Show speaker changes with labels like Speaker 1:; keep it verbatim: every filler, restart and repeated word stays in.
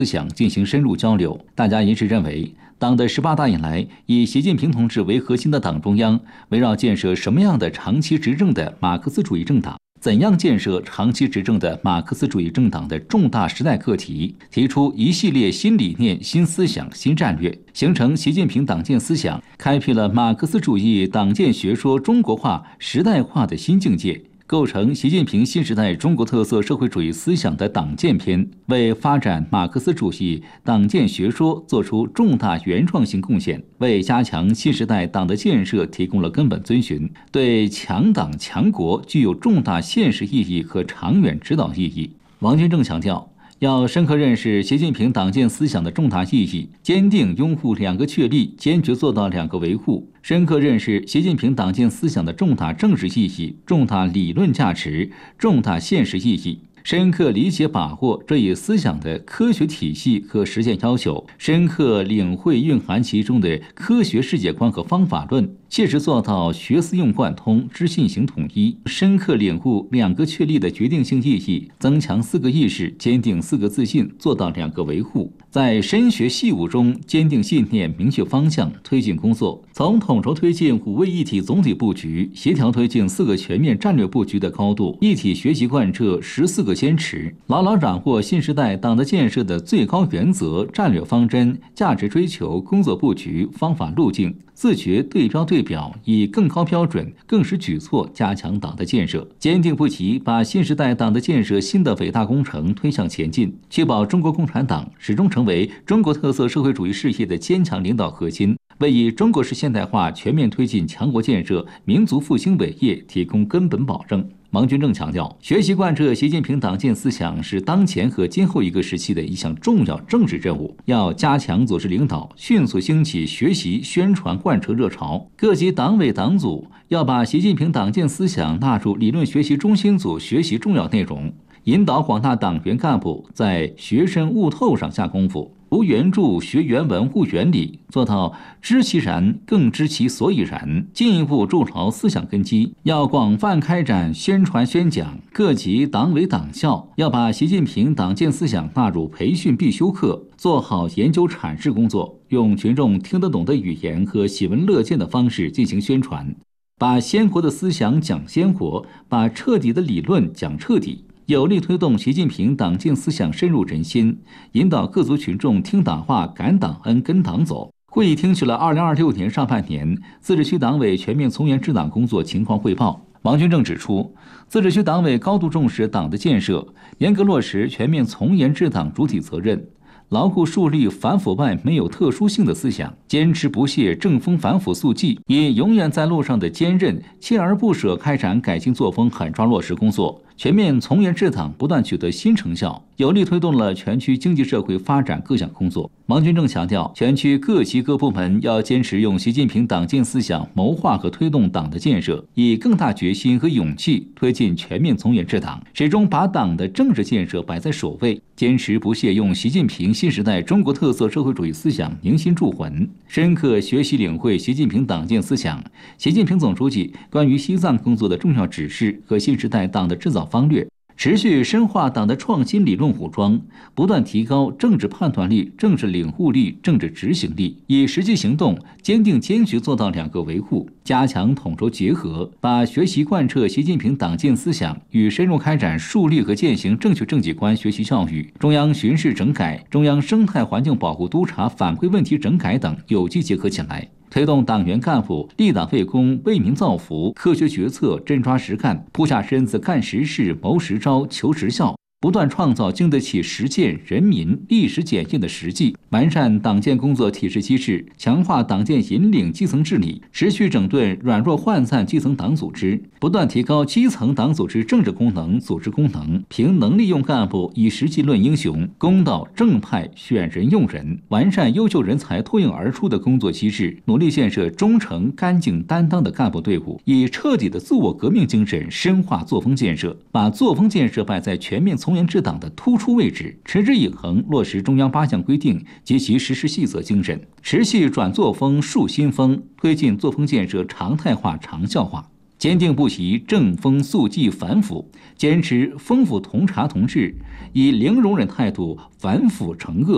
Speaker 1: 思想进行深入交流。大家一致认为，党的十八大以来，以习近平同志为核心的党中央，围绕建设什么样的长期执政的马克思主义政党，怎样建设长期执政的马克思主义政党的重大时代课题，提出一系列新理念、新思想、新战略，形成习近平党建思想，开辟了马克思主义党建学说中国化、时代化的新境界，构成习近平新时代中国特色社会主义思想的党建篇，为发展马克思主义党建学说做出重大原创性贡献，为加强新时代党的建设提供了根本遵循，对强党强国具有重大现实意义和长远指导意义。王军正强调，要深刻认识习近平党建思想的重大意义，坚定拥护两个确立，坚决做到两个维护，深刻认识习近平党建思想的重大政治意义、重大理论价值、重大现实意义，深刻理解把握这一思想的科学体系和实践要求，深刻领会蕴含其中的科学世界观和方法论，切实做到学思用贯通、知信行统一，深刻领悟两个确立的决定性意义，增强四个意识，坚定四个自信，做到两个维护，在深学细悟中坚定信念、明确方向，推进工作，从统筹推进五位一体总体布局、协调推进四个全面战略布局的高度，一体学习贯彻十四个坚持，牢牢掌握新时代党的建设的最高原则、战略方针、价值追求、工作布局、方法路径，自觉对标对表，以更高标准、更实举措加强党的建设，坚定不移把新时代党的建设新的伟大工程推向前进，确保中国共产党始终成为中国特色社会主义事业的坚强领导核心，为以中国式现代化全面推进强国建设、民族复兴伟业提供根本保证。王军正强调，学习贯彻习近平党建思想是当前和今后一个时期的一项重要政治任务，要加强组织领导，迅速兴起学习宣传贯彻热潮。各级党委党组要把习近平党建思想纳入理论学习中心组学习重要内容，引导广大党员干部在学深悟透上下功夫，读原著、学原文、悟原理，做到知其然，更知其所以然，进一步筑牢思想根基。要广泛开展宣传宣讲，各级党委党校要把习近平党建思想纳入培训必修课，做好研究阐释工作，用群众听得懂的语言和喜闻乐见的方式进行宣传，把鲜活的思想讲鲜活，把彻底的理论讲彻底，有力推动习近平党建思想深入人心，引导各族群众听党话、感党恩、跟党走。会议听取了二零二六年上半年自治区党委全面从严治党工作情况汇报。王军正指出，自治区党委高度重视党的建设，严格落实全面从严治党主体责任，牢固树立反腐败没有特殊性的思想，坚持不懈正风反腐肃纪，以永远在路上的坚韧、锲而不舍开展改进作风狠抓落实工作，全面从严治党不断取得新成效，有力推动了全区经济社会发展各项工作。王军正强调，全区各级各部门要坚持用习近平党建思想谋划和推动党的建设，以更大决心和勇气推进全面从严治党，始终把党的政治建设摆在首位，坚持不懈用习近平新时代中国特色社会主义思想凝心铸魂，深刻学习领会习近平党建思想、习近平总书记关于西藏工作的重要指示和新时代党的制造方略，持续深化党的创新理论武装，不断提高政治判断力、政治领悟力、政治执行力，以实际行动坚定坚决做到两个维护，加强统筹结合，把学习贯彻习近平党建思想与深入开展树立和践行正确政绩观学习教育、中央巡视整改、中央生态环境保护督察反馈问题整改等有机结合起来，推动党员干部立党为公、为民造福，科学决策、真抓实干，扑下身子干实事、谋实招、求实效，不断创造经得起实践、人民、历史检验的实际，完善党建工作体制机制，强化党建引领基层治理，持续整顿软弱涣散基层党组织，不断提高基层党组织政治功能、组织功能，凭能力用干部，以实际论英雄，公道正派选人用人，完善优秀人才脱颖而出的工作机制，努力建设忠诚、干净、担当的干部队伍，以彻底的自我革命精神深化作风建设，把作风建设摆在全面从严治党的突出位置，持之以恒落实中央八项规定及其实施细则精神，持续转作风树新风，推进作风建设常态化长效化，坚定不移正风肃纪反腐，坚持风腐同察同治，以零容忍态度反腐惩恶。